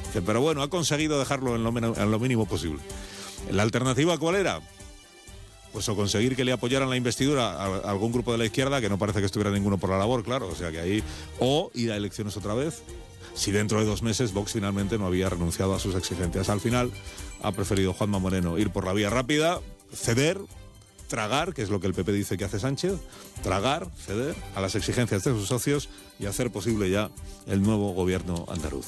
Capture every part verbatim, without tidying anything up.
Pero bueno, ha conseguido dejarlo en lo, men- en lo mínimo posible. ¿La alternativa cuál era? Pues o conseguir que le apoyaran la investidura a, a algún grupo de la izquierda, que no parece que estuviera ninguno por la labor, claro, o sea que ahí, o ir a elecciones otra vez, si dentro de dos meses Vox finalmente no había renunciado a sus exigencias. Al final ha preferido Juanma Moreno ir por la vía rápida, ceder, tragar, que es lo que el P P dice que hace Sánchez, tragar, ceder a las exigencias de sus socios y hacer posible ya el nuevo gobierno andaluz.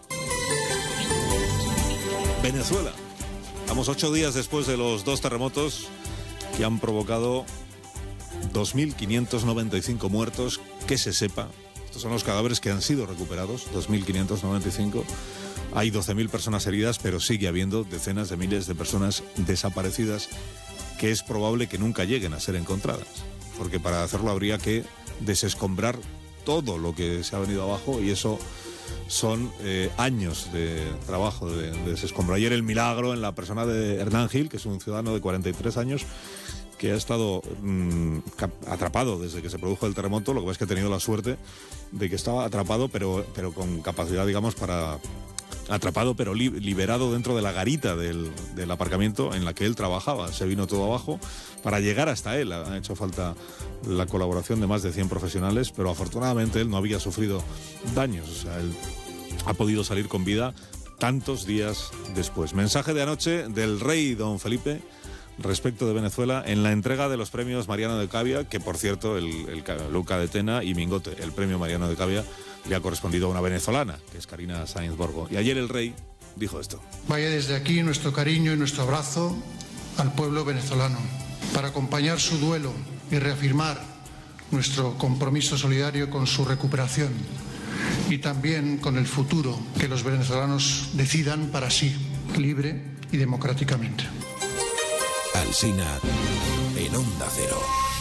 Venezuela. Estamos ocho días después de los dos terremotos que han provocado dos mil quinientos noventa y cinco muertos, que se sepa. Estos son los cadáveres que han sido recuperados, dos mil quinientos noventa y cinco. Hay doce mil personas heridas, pero sigue habiendo decenas de miles de personas desaparecidas que es probable que nunca lleguen a ser encontradas. Porque para hacerlo habría que desescombrar todo lo que se ha venido abajo y eso son eh, años de trabajo de, de desescombro. Ayer el milagro en la persona de Hernán Gil, que es un ciudadano de cuarenta y tres años, que ha estado mmm, atrapado desde que se produjo el terremoto. Lo que pasa es que ha tenido la suerte de que estaba atrapado, pero, pero con capacidad, digamos, para... atrapado pero li- liberado dentro de la garita del, del aparcamiento en la que él trabajaba. Se vino todo abajo para llegar hasta él. Ha hecho falta la colaboración de más de cien profesionales, pero afortunadamente él no había sufrido daños. O sea, él ha podido salir con vida tantos días después. Mensaje de anoche del rey don Felipe respecto de Venezuela en la entrega de los premios Mariano de Cavia, que por cierto el, el Luca de Tena y Mingote, el premio Mariano de Cavia le ha correspondido a una venezolana, que es Karina Sáenz Borgo. Y ayer el rey dijo esto. Vaya desde aquí nuestro cariño y nuestro abrazo al pueblo venezolano, para acompañar su duelo y reafirmar nuestro compromiso solidario con su recuperación y también con el futuro que los venezolanos decidan para sí, libre y democráticamente. Alsina en Onda Cero.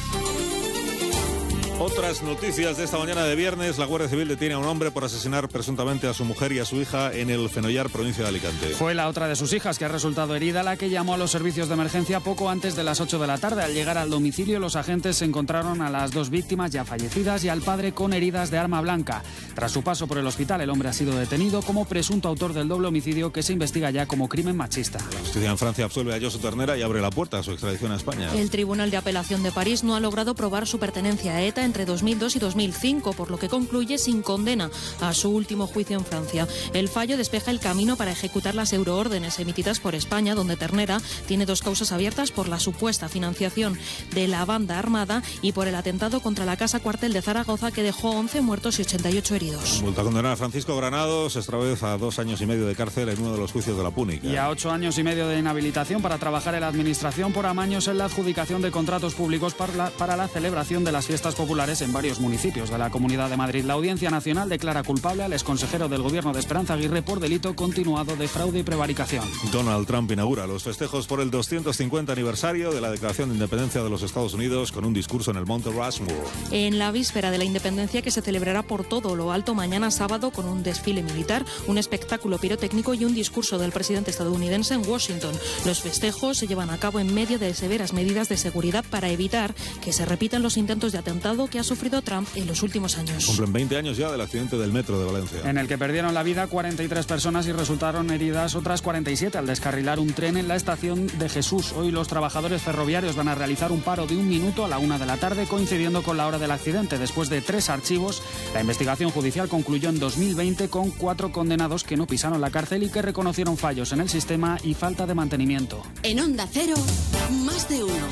Otras noticias de esta mañana de viernes. La Guardia Civil detiene a un hombre por asesinar presuntamente a su mujer y a su hija en el Fenollar, provincia de Alicante. Fue la otra de sus hijas que ha resultado herida la que llamó a los servicios de emergencia poco antes de las ocho de la tarde. Al llegar al domicilio, los agentes se encontraron a las dos víctimas ya fallecidas y al padre con heridas de arma blanca. Tras su paso por el hospital, el hombre ha sido detenido como presunto autor del doble homicidio que se investiga ya como crimen machista. La justicia en Francia absuelve a Josu Ternera y abre la puerta a su extradición a España. El Tribunal de Apelación de París no ha logrado probar su pertenencia a ETA entre dos mil dos y dos mil cinco, por lo que concluye sin condena a su último juicio en Francia. El fallo despeja el camino para ejecutar las euroórdenes emitidas por España, donde Ternera tiene dos causas abiertas por la supuesta financiación de la banda armada y por el atentado contra la casa cuartel de Zaragoza, que dejó once muertos y ochenta y ocho heridos. Multa condenar a Francisco Granados, esta vez a dos años y medio de cárcel en uno de los juicios de la Púnica. Y a ocho años y medio de inhabilitación para trabajar en la administración por amaños en la adjudicación de contratos públicos para la, para la celebración de las fiestas populares en varios municipios de la Comunidad de Madrid. La Audiencia Nacional declara culpable al exconsejero del gobierno de Esperanza Aguirre por delito continuado de fraude y prevaricación. Donald Trump inaugura los festejos por el doscientos cincuenta aniversario de la Declaración de Independencia de los Estados Unidos con un discurso en el Monte Rushmore. En la víspera de la independencia, que se celebrará por todo lo alto mañana sábado con un desfile militar, un espectáculo pirotécnico y un discurso del presidente estadounidense en Washington. Los festejos se llevan a cabo en medio de severas medidas de seguridad para evitar que se repitan los intentos de atentado que ha sufrido Trump en los últimos años. Cumplen veinte años ya del accidente del metro de Valencia, en el que perdieron la vida cuarenta y tres personas y resultaron heridas otras cuarenta y siete al descarrilar un tren en la estación de Jesús. Hoy los trabajadores ferroviarios van a realizar un paro de un minuto a la una de la tarde, coincidiendo con la hora del accidente. Después de tres archivos, la investigación judicial concluyó en dos mil veinte con cuatro condenados que no pisaron la cárcel y que reconocieron fallos en el sistema y falta de mantenimiento. En Onda Cero, más de uno.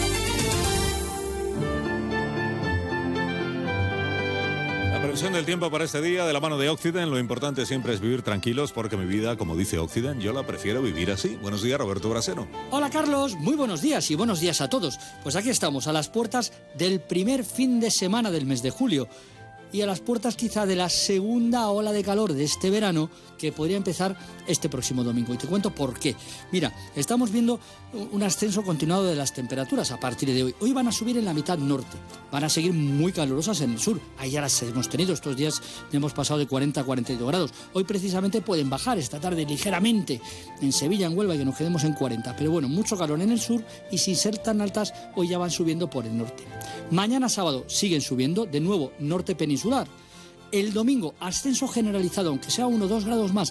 La previsión del tiempo para este día de la mano de Occident. Lo importante siempre es vivir tranquilos, porque mi vida, como dice Occident, yo la prefiero vivir así. Buenos días, Roberto Brasero. Hola, Carlos, muy buenos días y buenos días a todos. Pues aquí estamos, a las puertas del primer fin de semana del mes de julio y a las puertas quizá de la segunda ola de calor de este verano, que podría empezar este próximo domingo. Y te cuento por qué. Mira, estamos viendo un ascenso continuado de las temperaturas a partir de hoy. Hoy van a subir en la mitad norte, van a seguir muy calurosas en el sur. Ahí ya las hemos tenido, estos días ya hemos pasado de cuarenta a cuarenta y dos grados. Hoy precisamente pueden bajar esta tarde ligeramente en Sevilla, en Huelva, y que nos quedemos en cuarenta. Pero bueno, mucho calor en el sur y sin ser tan altas, hoy ya van subiendo por el norte. Mañana sábado siguen subiendo, de nuevo norte peninsular. El domingo, ascenso generalizado, aunque sea uno o dos grados más